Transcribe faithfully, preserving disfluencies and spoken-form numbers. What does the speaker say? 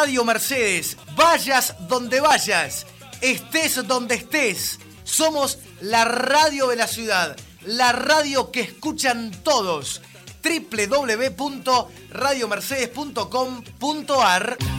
Radio Mercedes. Vayas donde vayas, estés donde estés. Somos la radio de la ciudad, la radio que escuchan todos. doble u doble u doble u punto radio mercedes punto com punto a r